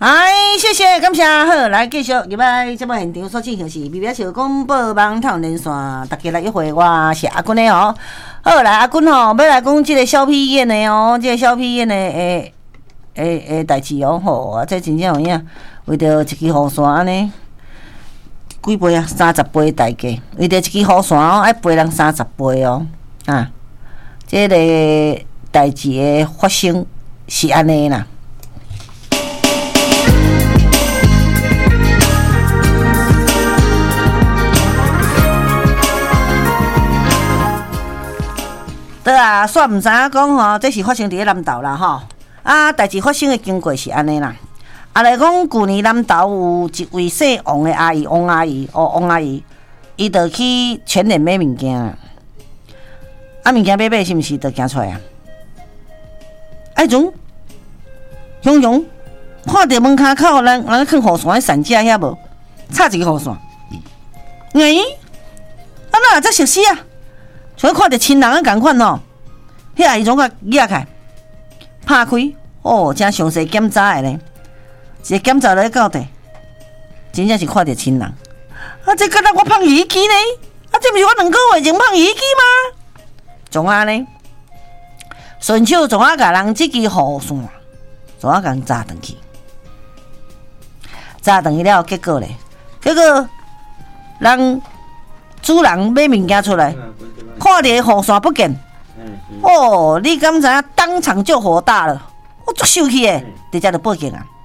哎，谢谢，感谢。好，来继续入来节目现场所进行是《BBS 小广播网头连线》，大家来约会，我是阿君的哦。好，来阿君哦，要来讲这个小屁眼的哦，这个小屁眼的代志哦，吼，啊，这真正有影，为着一支雨伞安尼，几杯啊？30杯代价，为着一支雨伞哦，爱陪人30杯哦，啊，这个代志的发生是安尼啦。对啊，煞毋知影讲吼，这是发生伫咧南投啦吼。啊，代志发生的经过是安尼啦。来讲，旧年南投有一位姓王的阿姨，王阿姨，伊就去全联买物件啊。物件买是毋是就行出来啊？种雄雄看到门骹口人放雨伞的伞架遐无，插一个雨伞。哪才熟悉啊？像看到亲人啊共款吼，迄阿姨总甲举开，拍开，哦，真详细检查的咧，一个检查落去到底，真正是看到亲人。啊，这敢若我放雨机呢？啊，这毋是我2个月前放雨机吗？总啊呢，顺手总啊甲人即支雨伞，总啊甲人砸转去，砸转去了，结果人主人买物件出来。看到雨伞不见，哦，你敢知影？当场就火大了，我足生气的，直接就报警啊！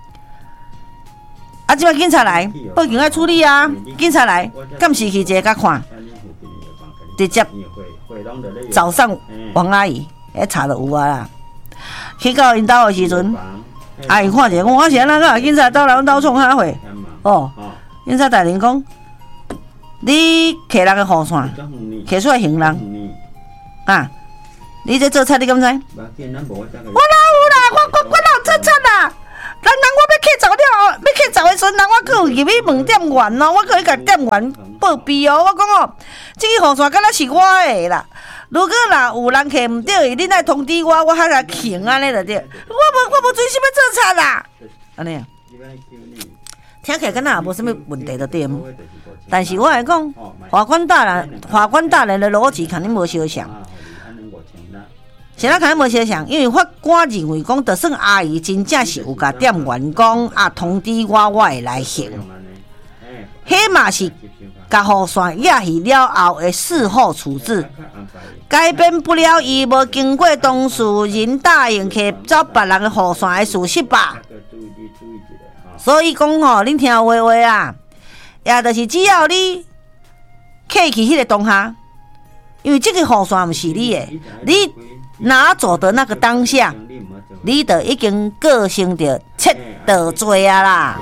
啊，即摆警察来，报警要处理啊！警察来，敢是去一个看，直接找上王阿姨，查就有啊啦。去到因兜的时阵，阿姨看者，我是安怎个警察到人兜创啥货？哦，警察大人讲。你摕人的雨伞，摕出来行人啊！你这做贼，你敢知？我哪有啦？我哪做贼啦？人我要客走了，要客走的时阵，人我佫有入去问店员哦，我佫去甲店员报备哦。我讲哦，这个雨伞敢若是我的啦。如果啦有人摕唔对，恁来通知我，我还来行安尼就对。我无专心要做贼啦，安尼啊。听起来敢若也无啥物问题就对。但是我来讲，法官大人的逻辑肯定无相像。是咱肯定无相像，因为法官认为讲，就算阿姨真正是有甲店员讲啊，通知我会来行，迄嘛是甲雨伞压去了后的事后处置，改变不了伊无经过当事人答应去找别人的雨伞的事实吧。所以讲吼，恁听话话啊。也就是只要你客去迄个当下，因为这个雨伞毋是你的，你拿走的那个当下，你就已经构成着窃盗罪啊啦。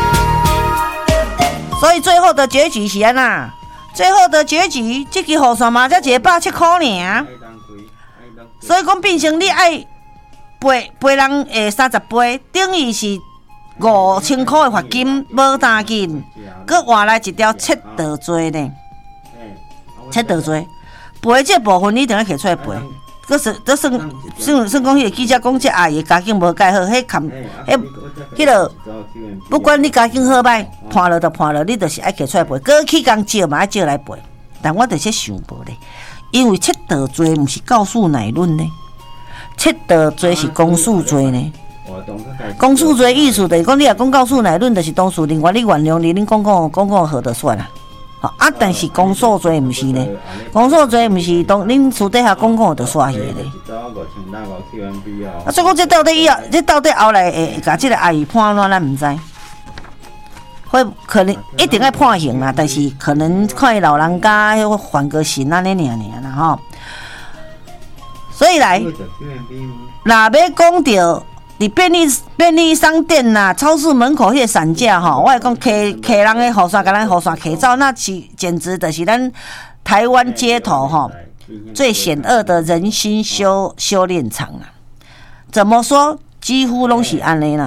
所以最后的结局是安那？最后的结局，这支雨伞嘛才170块尔。所以讲变成你爱陪人30杯，等于是。5000块的罚金无单紧，佮换来一条窃盗罪呢？窃盗罪，赔这部分你一定要摕出来赔。佮算讲，迄个记者讲，这阿姨家境无介好，迄个不管你家境好歹，判了就判了，你就是爱摕出来赔。佮去工借嘛，爱借来赔。但我就是想无咧，因为窃盗罪毋是告诉乃论呢，窃盗罪是公诉罪呢。公诉罪意思就是讲，你若讲告诉乃论，就是当事人你原谅你，恁讲好就算啦。啊，但是公诉罪毋是呢，公诉罪毋是当恁私底下讲就煞去咧。啊，所以讲这到底后来会甲这个阿姨判怎，咱毋知。会可能一定要判刑啦，但是可能看伊老人家还个刑安尼尔啦吼。所以来，若要讲到。伫便利商店呐、超市门口迄个伞架吼，我来讲，客人的雨伞，甲咱雨伞摕走，那简直就是咱台湾街头吼最险恶的人心修炼场啊！怎么说？几乎拢是安尼啦。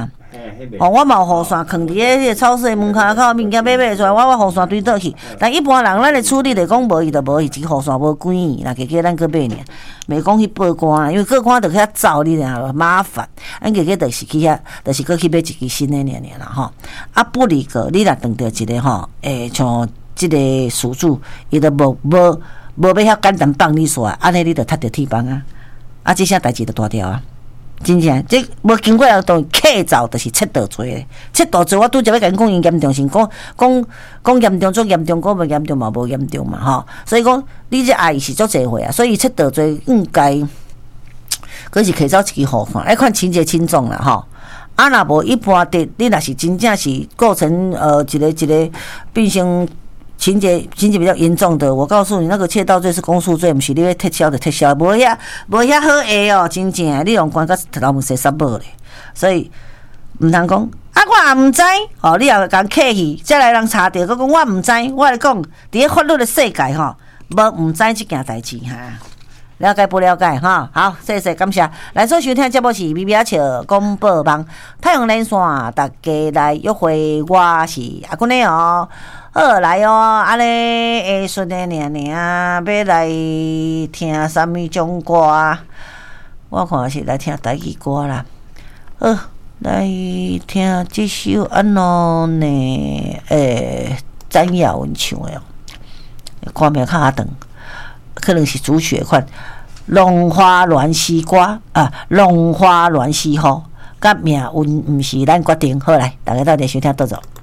哦，我嘛有雨伞放伫迄个超市的门口口，物件买出来，我雨伞推倒去。但一般人咱的处理就讲无伊就无伊，一支雨伞无几元，若加咱去买尔，袂讲去报关啦，因为报关着去遐走你俩麻烦。咱加就是去遐，就是搁去买一支新的尔啦吼。啊，不离个你若碰到一个吼，像即个事主，伊都无要遐简单放你煞，安尼你就踢着铁板啊！啊，即啥代志就大条啊！真正，这无经过人当客走，就是切道罪咧。切道罪，我拄则要甲你讲，因严重性，讲严重，做严重，讲无严重嘛，无严重嘛，吼。所以讲，你这阿姨是足侪岁啊，所以切道罪应该，可是客走一支雨伞，爱看情节轻重啦，吼。啊，若无一般的，你若是真正是构成一个变成。情节比较严重的，我告诉你，那个窃盗罪是公诉罪，不是你要撤销就撤销，无遐好下哦，真正你用关到头毛洗杀无咧，所以唔通讲啊，我也唔知哦，你也讲客气，再来人查到，佮讲我唔知，我来讲，伫咧法律的世界吼，无唔知即件代志哈。了解不了解哈？好，谢谢感谢。来所收听节目是咪咪啊笑广播网太阳连线，大家来约会，我是阿君的哦。好来哦，安尼会顺的要来听什么种歌？我看是来听台语歌啦。来听这首安怎呢？詹雅文唱的哦，歌名较长。可能是主曲款，龙花乱丝歌啊，龙花乱丝雨，甲命运毋是咱决定。好来，大家到底收听倒走。